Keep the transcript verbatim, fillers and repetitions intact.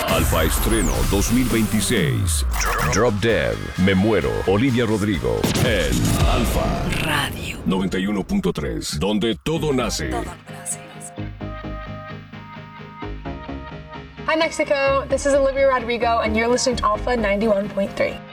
Alfa Estreno dos mil veintiséis. Drop Dead, Me Muero, Olivia Rodrigo. En Alfa Radio noventa y uno punto tres, donde todo nace. Hi Mexico, this is Olivia Rodrigo and you're listening to Alpha ninety-one point three.